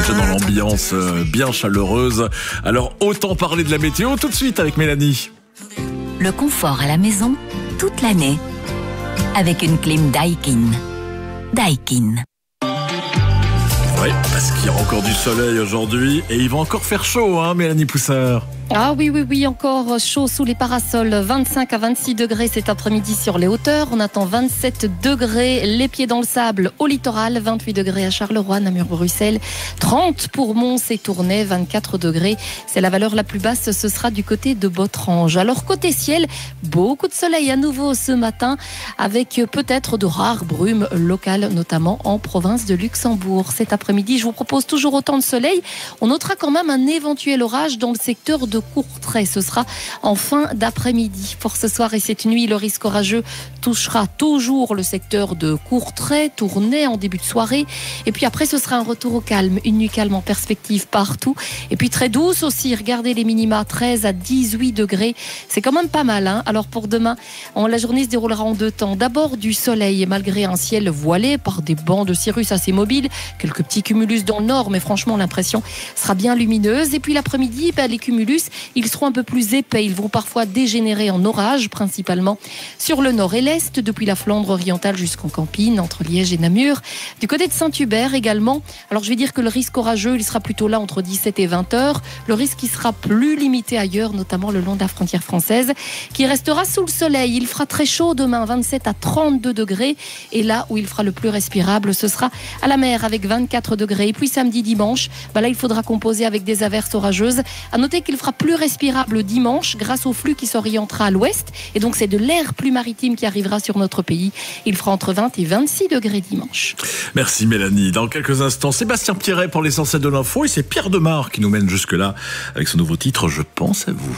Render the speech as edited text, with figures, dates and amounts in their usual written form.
rentrer dans l'ambiance bien chaleureuse. Alors autant parler de la météo tout de suite avec Mélanie. Le confort à la maison toute l'année avec une clim Daikin. Daikin. Oui, parce qu'il y a encore du soleil aujourd'hui et il va encore faire chaud, hein, Mélanie Poussard. Ah oui, encore chaud sous les parasols, 25 à 26 degrés cet après-midi sur les hauteurs. On attend 27 degrés, les pieds dans le sable au littoral, 28 degrés à Charleroi, Namur, Bruxelles, 30 pour Mons et Tournai, 24 degrés. C'est la valeur la plus basse, ce sera du côté de Botrange. Alors côté ciel, beaucoup de soleil à nouveau ce matin, avec peut-être de rares brumes locales, notamment en province de Luxembourg. Cet après-midi, je vous propose toujours autant de soleil. On notera quand même un éventuel orage dans le secteur de Courtrai. Ce sera en fin d'après-midi. Pour ce soir et cette nuit, le risque orageux touchera toujours le secteur de Courtrai, Tournai en début de soirée. Et puis après, ce sera un retour au calme. Une nuit calme en perspective partout. Et puis très douce aussi. Regardez les minima, 13 à 18 degrés. C'est quand même pas mal, hein. Alors pour demain, la journée se déroulera en deux temps. D'abord du soleil, malgré un ciel voilé par des bancs de cirrus assez mobiles. Quelques petits cumulus dans le nord, mais franchement, l'impression sera bien lumineuse. Et puis l'après-midi, les cumulus, ils seront un peu plus épais. Ils vont parfois dégénérer en orage, principalement sur le nord et l'est, depuis la Flandre orientale jusqu'en Campine, entre Liège et Namur. Du côté de Saint-Hubert également. Alors je vais dire que le risque orageux, il sera plutôt là entre 17 et 20 heures. Le risque, il sera plus limité ailleurs, notamment le long de la frontière française, qui restera sous le soleil. Il fera très chaud demain, 27 à 32 degrés. Et là où il fera le plus respirable, ce sera à la mer avec 24 degrés. Et puis samedi, dimanche, là il faudra composer avec des averses orageuses. À noter qu'il fera plus respirable dimanche grâce au flux qui s'orientera à l'ouest. Et donc c'est de l'air plus maritime qui arrivera sur notre pays. Il fera entre 20 et 26 degrés dimanche. Merci Mélanie. Dans quelques instants, Sébastien Pierret pour l'essentiel de l'info et c'est Pierre Demar qui nous mène jusque-là avec son nouveau titre « Je pense à vous ».